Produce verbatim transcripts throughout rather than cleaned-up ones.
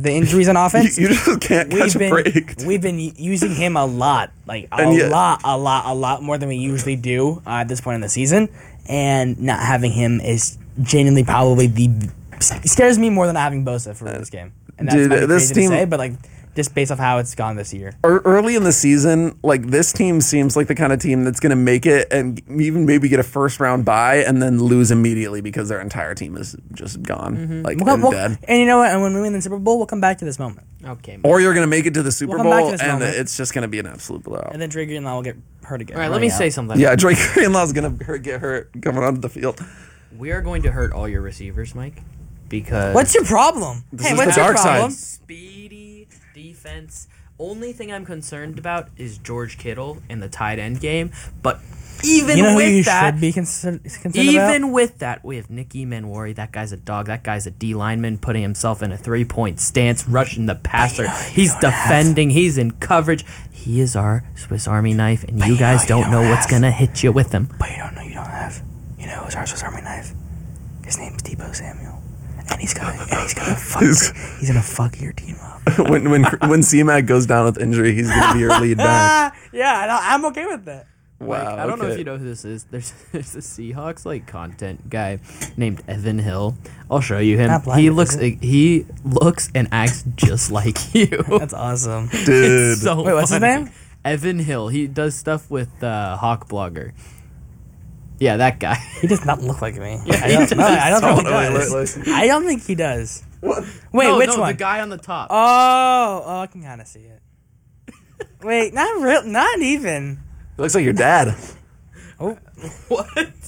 the injuries on offense. You, you just can't catch we've a been, break. We've been using him a lot, like a yet, lot, a lot, a lot more than we usually do uh, at this point in the season. And not having him is genuinely probably the scares me more than not having Bosa for this game. And that's Dude, might be this crazy team, to say, but like just based off how it's gone this year. Early in the season, like this team seems like the kind of team that's going to make it and even maybe get a first round bye and then lose immediately because their entire team is just gone, mm-hmm. like we'll, and we'll, dead. And you know what? And when we win the Super Bowl, we'll come back to this moment. Okay. Man. Or you're going to make it to the Super We'll Bowl and moment. It's it's just going to be an absolute blowout. And then Drake Greenlaw will get hurt again. All right, let me out. say something. Yeah, Drake Greenlaw's going to get hurt coming onto the field. We are going to hurt all your receivers, Mike, because what's your problem? This hey, is what's the your dark problem? side. Speedy defense. Only thing I'm concerned about is George Kittle in the tight end game. But even you know with who you that, should be concerned, concerned even about? with that, we have Nicky Manwari. That guy's a dog. That guy's a D lineman putting himself in a three point stance, rushing the passer. He's defending. Have. He's in coverage. He is our Swiss Army knife, and you guys know, you don't, don't know what's gonna hit you with him. But you don't know. You don't have. You know who's our Swiss Army knife? His name's Deebo Samuel, and he's gonna and he's gonna fuck. He's gonna fuck your team up. when when when C-Mac goes down with injury, he's gonna be your lead back. Yeah, I'm okay with that. Wow. Like, I don't okay. know if you know who this is. There's there's a Seahawks like content guy named Evan Hill. I'll show you him. Not blind, he looks is it? he looks and acts just like you. That's awesome, dude. It's so Wait, what's funny. his name? Evan Hill. He does stuff with uh, Hawk Blogger. Yeah, that guy. He does not look like me. Yeah, I he don't, does. no, I don't think he Oh, wait, does. wait, wait. I don't think he does. What? Wait, no, which no, one? The guy on the top. Oh, oh, I can kind of see it. Wait, not real, not even. He looks like your dad. Oh, What?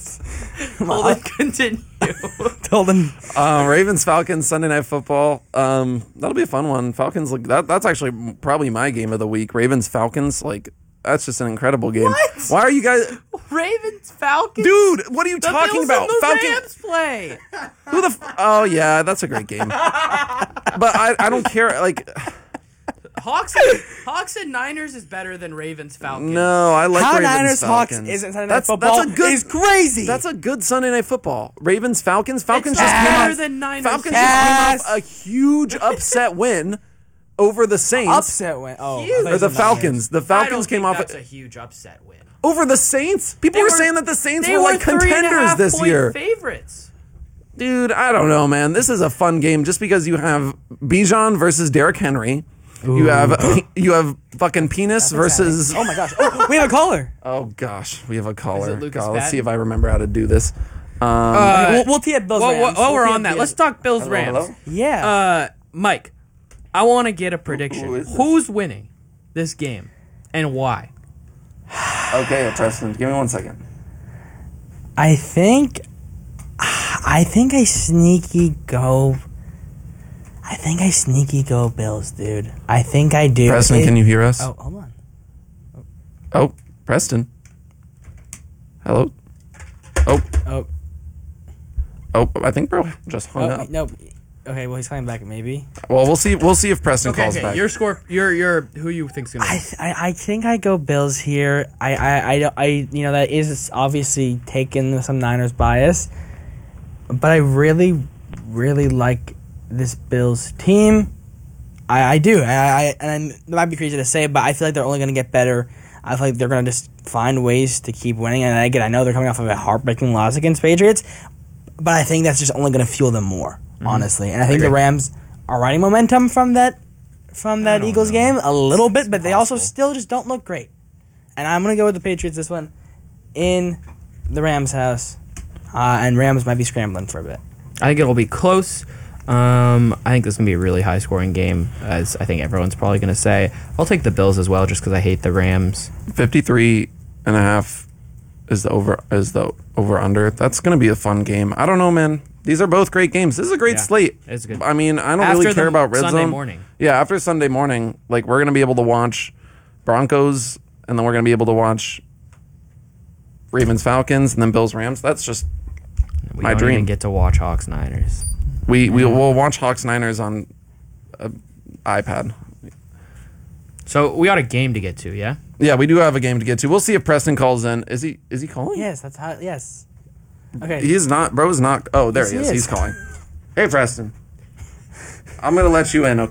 Hold on, continue. told him. Uh, Ravens Falcons Sunday Night Football. Um, that'll be a fun one. Falcons like that. That's actually probably my game of the week. Ravens Falcons. Like that's just an incredible game. What? Why are you guys, Ravens Falcons. dude? What are you the talking Bills about? and the Falcon. Rams play. Who the? F- oh yeah, that's a great game. But I I don't care. Like Hawks and, Hawks and Niners is better than Ravens Falcons. no, I like How Ravens Niners Hawks Falcons. isn't Sunday Night that's, Football that's a good. is crazy. That's a good Sunday Night Football. Ravens Falcons. Falcons It's just came better off. than Niners. Falcons Yes. just came off a huge upset win over the Saints. upset win. Oh, I Huge. thought you Or the said Niners. Falcons. The I don't Falcons came think off That's a huge upset win. over the Saints. People They were, were- saying that the Saints They were were like three and a contenders half this point year. Favorites. Dude, I don't know, man. This is a fun game just because you have Bijan versus Derrick Henry. You have you have fucking penis versus. Oh my gosh! Oh, we have a caller. Oh gosh, we have a caller. Is it Lucas God, let's Patton? see if I remember how to do this. Um, Uh, we'll, we'll tee up Bills Well, Rams. while, while We'll we're tee on up that, the- let's talk Bills hello, Rams. hello? Yeah. Uh, Mike, I want to get a prediction. Who is this? Who's winning this game and why? Okay, Preston, give me one second. I think, I think I sneaky go. I think I sneaky go Bills, dude. I think I do. Preston, It- can you hear us? Oh, hold on. Oh, Preston. Hello. Oh, Oh, oh, I think bro just hung oh up. no. Okay, well he's coming back. Maybe. Well, we'll see. We'll see if Preston Okay, calls okay. back. Your score. Your your who you think's gonna I, win? th- I I think I go Bills here. I I I, don't- I you know that is obviously taking some Niners bias, but I really really like this Bills team. I, I do. I, I and it might be crazy to say, but I feel like they're only going to get better. I feel like they're going to just find ways to keep winning. And again, I know they're coming off of a heartbreaking loss against Patriots, but I think that's just only going to fuel them more, mm-hmm. honestly. And I think I the agree. Rams are riding momentum from that from that don't Eagles know. game a little bit, but they also possible. still just don't look great. And I'm going to go with the Patriots this one in the Rams' house, uh, and Rams might be scrambling for a bit. I think it'll be close. Um, I think this is going to be a really high-scoring game, as I think everyone's probably going to say. I'll take the Bills as well, just because I hate the Rams. fifty-three and a half is the over is the over under. That's going to be a fun game. I don't know, man. These are both great games. This is a great Yeah, slate. it's good. I mean, I don't After really care the about red Sunday zone. morning. Yeah, after Sunday morning, like we're going to be able to watch Broncos, and then we're going to be able to watch Ravens Falcons, and then Bills Rams. That's just We my don't dream. even get to watch Hawks Niners. we we will watch Hawks Niners on a iPad. So we got a game to get to, yeah? Yeah, we do have a game to get to. We'll see if Preston calls in. Is he is he calling? Yes, that's how. Yes. Okay. He's not. Bro's not. Oh, there Yes, he he is. is. He's calling. Hey, Preston. I'm gonna let you in. Okay.